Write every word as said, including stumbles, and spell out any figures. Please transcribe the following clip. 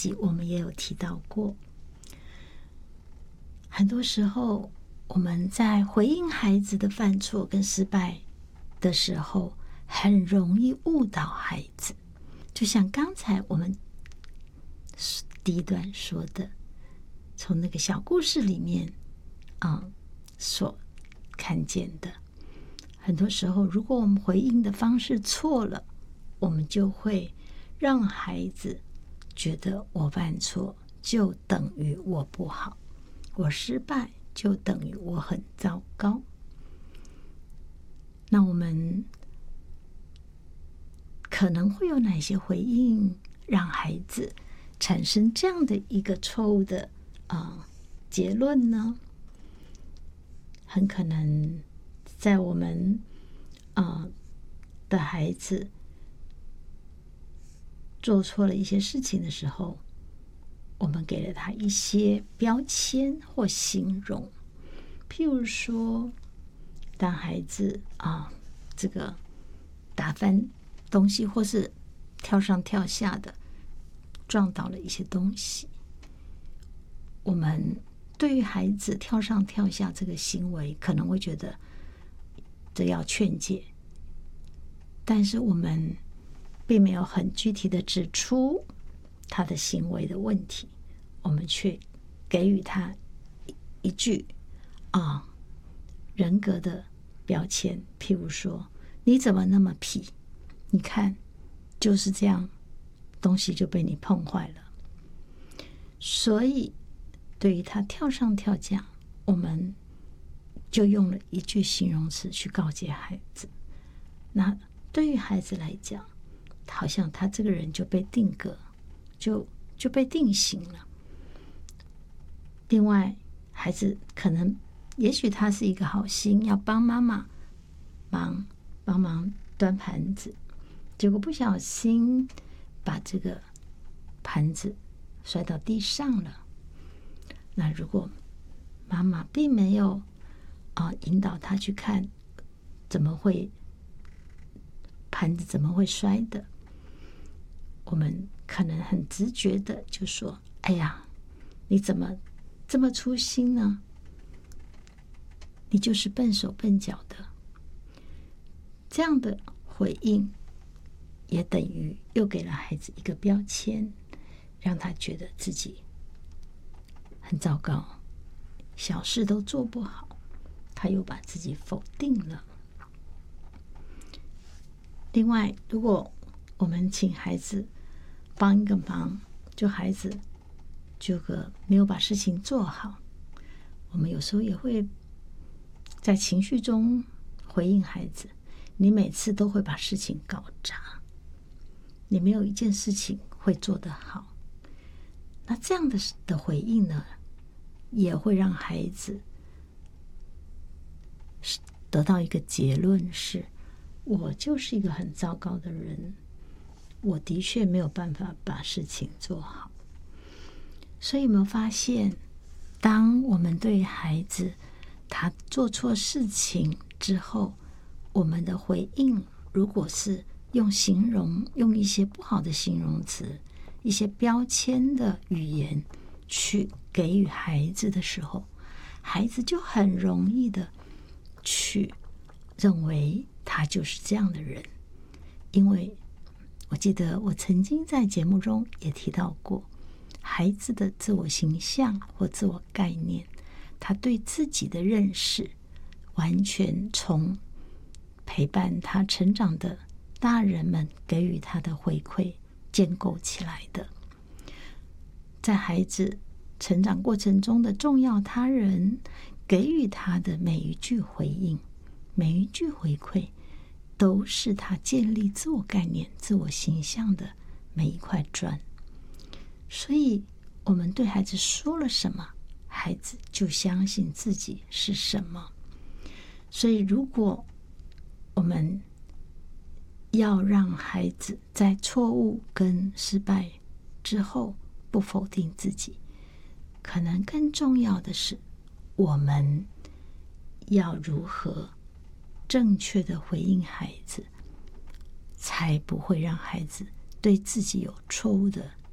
集我们也有提到过，很多时候我们在回应孩子的犯错跟失败的时候，很容易误导孩子。就像刚才我们第一段说的，从那个小故事里面啊、嗯、所看见的，很多时候如果我们回应的方式错了，我们就会让孩子觉得我犯错就等于我不好，我失败就等于我很糟糕。那我们可能会有哪些回应让孩子产生这样的一个错误的、呃、结论呢？很可能在我们、呃、的孩子做错了一些事情的时候，我们给了他一些标签或形容。譬如说，当孩子啊，这个打翻东西，或是跳上跳下的撞倒了一些东西，我们对于孩子跳上跳下这个行为可能会觉得这要劝诫，但是我们并没有很具体的指出他的行为的问题，我们却给予他一句啊人格的标签，譬如说，你怎么那么皮？你看，就是这样，东西就被你碰坏了。所以，对于他跳上跳下，我们就用了一句形容词去告诫孩子。那对于孩子来讲，好像他这个人就被定格，就就被定型了。另外，孩子可能，也许他是一个好心，要帮妈妈忙帮忙端盘子，结果不小心把这个盘子摔到地上了。那如果妈妈并没有啊、呃、引导他去看怎么会盘子怎么会摔的，我们可能很直觉的就说：“哎呀，你怎么这么粗心呢？你就是笨手笨脚的。”这样的回应也等于又给了孩子一个标签，让他觉得自己很糟糕，小事都做不好，他又把自己否定了。另外，如果我们请孩子帮一个忙，就孩子这个没有把事情做好，我们有时候也会在情绪中回应孩子：你每次都会把事情搞砸，你没有一件事情会做得好。那这样的的回应呢，也会让孩子得到一个结论是：我就是一个很糟糕的人，我的确没有办法把事情做好。所以有没有发现，当我们对孩子他做错事情之后，我们的回应如果是用形容，用一些不好的形容词，一些标签的语言去给予孩子的时候，孩子就很容易的去认为他就是这样的人。因为我记得我曾经在节目中也提到过，孩子的自我形象或自我概念，他对自己的认识完全从陪伴他成长的大人们给予他的回馈建构起来的。在孩子成长过程中的重要他人给予他的每一句回应，每一句回馈，都是他建立自我概念、自我形象的每一块砖。所以我们对孩子说了什么，孩子就相信自己是什么。所以如果我们要让孩子在错误跟失败之后不否定自己，可能更重要的是，我们要如何正确的回应孩子，才不会让孩子对自己有错误的